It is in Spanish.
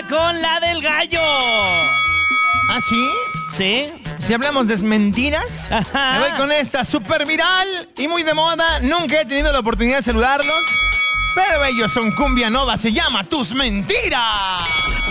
con la del gallo. ¿Ah, sí? ¿Sí? Si hablamos de mentiras, Ajá. me voy con esta super viral y muy de moda. Nunca he tenido la oportunidad de saludarlos, pero ellos son Cumbia Nova. Se llama Tus Mentiras.